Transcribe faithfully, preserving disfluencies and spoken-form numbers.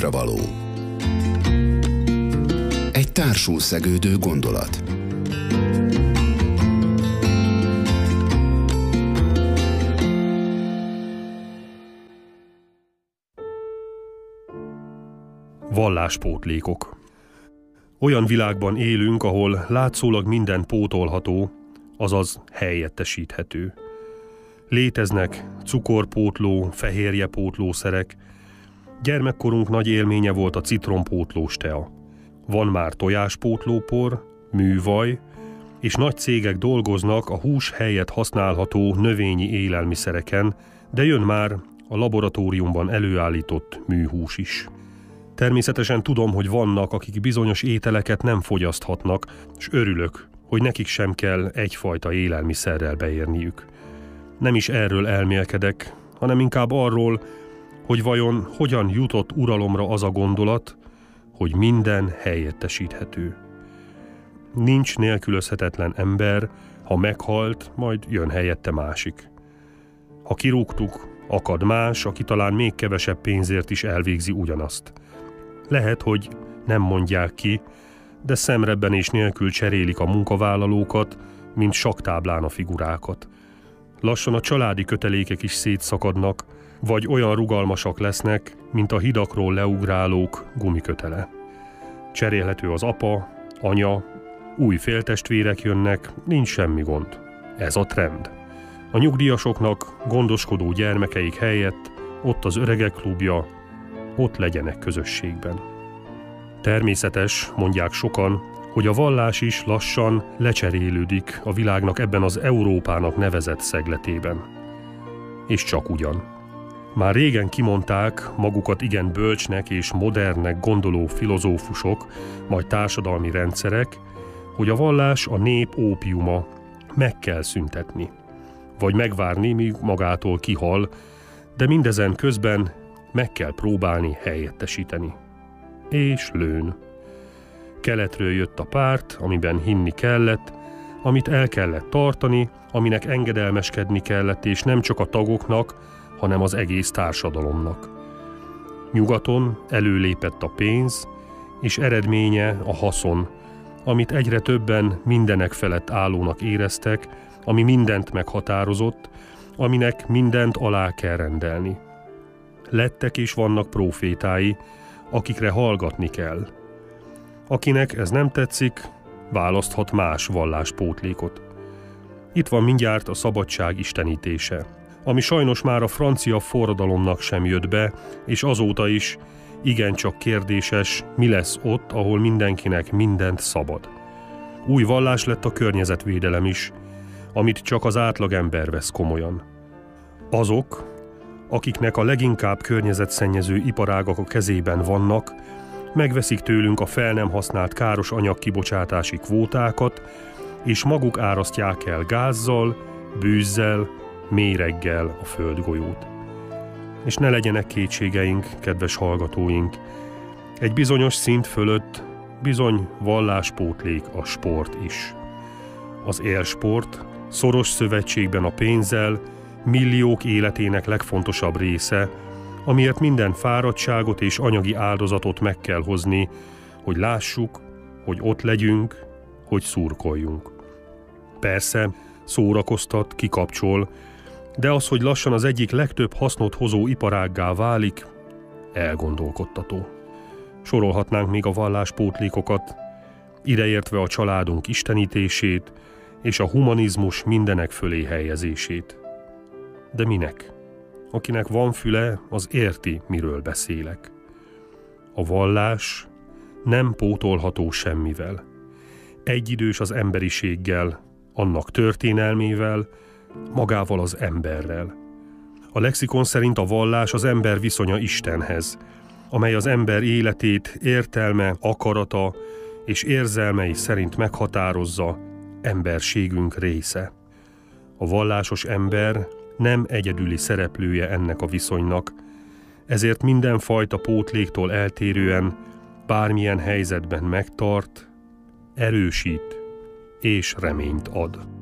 útravaló. Egy társul szegődő gondolat. Valláspótlékok. Olyan világban élünk, ahol látszólag minden pótolható, azaz helyettesíthető. Léteznek cukorpótló, fehérjepótlószerek. Gyermekkorunk nagy élménye volt a citrompótlós tea. Van már tojáspótlópor, művaj, és nagy cégek dolgoznak a hús helyett használható növényi élelmiszereken, de jön már a laboratóriumban előállított műhús is. Természetesen tudom, hogy vannak, akik bizonyos ételeket nem fogyaszthatnak, és örülök, hogy nekik sem kell egyfajta élelmiszerrel beérniük. Nem is erről elmélkedek, hanem inkább arról, hogy vajon hogyan jutott uralomra az a gondolat, hogy minden helyettesíthető. Nincs nélkülözhetetlen ember, ha meghalt, majd jön helyette másik. Ha kirúgtuk, akad más, aki talán még kevesebb pénzért is elvégzi ugyanazt. Lehet, hogy nem mondják ki, de szemrebbenés nélkül cserélik a munkavállalókat, mint saktáblán a figurákat. Lassan a családi kötelékek is szétszakadnak, vagy olyan rugalmasak lesznek, mint a hidakról leugrálók gumikötele. Cserélhető az apa, anya, új féltestvérek jönnek, nincs semmi gond. Ez a trend. A nyugdíjasoknak gondoskodó gyermekeik helyett ott az öregek klubja, ott legyenek közösségben. Természetes, mondják sokan, hogy a vallás is lassan lecserélődik a világnak ebben az Európának nevezett szegletében. És csak ugyan. Már régen kimondták magukat igen bölcsnek és modernnek gondoló filozófusok, majd társadalmi rendszerek, hogy a vallás a nép ópiuma, meg kell szüntetni. Vagy megvárni, míg magától kihal, de mindezen közben meg kell próbálni helyettesíteni. És lőn. Keletről jött a párt, amiben hinni kellett, amit el kellett tartani, aminek engedelmeskedni kellett, és nem csak a tagoknak, hanem az egész társadalomnak. Nyugaton előlépett a pénz, és eredménye a haszon, amit egyre többen mindenek felett állónak éreztek, ami mindent meghatározott, aminek mindent alá kell rendelni. Lettek és vannak prófétái, akikre hallgatni kell. Akinek ez nem tetszik, választhat más valláspótlékot. Itt van mindjárt a szabadság istenítése, ami sajnos már a francia forradalomnak sem jött be, és azóta is igencsak kérdéses, mi lesz ott, ahol mindenkinek mindent szabad. Új vallás lett a környezetvédelem is, amit csak az átlagember vesz komolyan. Azok, akiknek a leginkább környezetszennyező iparágak a kezében vannak, megveszik tőlünk a fel nem használt káros anyagkibocsátási kvótákat, és maguk árasztják el gázzal, bűzzel, méreggel a földgolyót. És ne legyenek kétségeink, kedves hallgatóink, egy bizonyos szint fölött bizony valláspótlék a sport is. Az élsport szoros szövetségben a pénzzel, milliók életének legfontosabb része, amiért minden fáradtságot és anyagi áldozatot meg kell hozni, hogy lássuk, hogy ott legyünk, hogy szurkoljunk. Persze, szórakoztat, kikapcsol, de az, hogy lassan az egyik legtöbb hasznot hozó iparággá válik, elgondolkodtató. Sorolhatnánk még a valláspótlékokat, ideértve a családunk istenítését és a humanizmus mindenek fölé helyezését. De minek? Akinek van füle, az érti, miről beszélek. A vallás nem pótolható semmivel. Egyidős az emberiséggel, annak történelmével, magával az emberrel. A lexikon szerint a vallás az ember viszonya Istenhez, amely az ember életét értelme, akarata és érzelmei szerint meghatározza, emberségünk része. A vallásos ember nem egyedüli szereplője ennek a viszonynak, ezért mindenfajta pótléktól eltérően bármilyen helyzetben megtart, erősít és reményt ad.